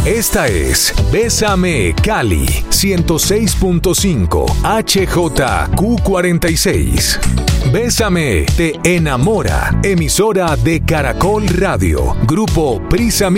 Esta es Bésame Cali 106.5 HJQ46. Bésame te enamora. Emisora de Caracol Radio. Grupo Prisa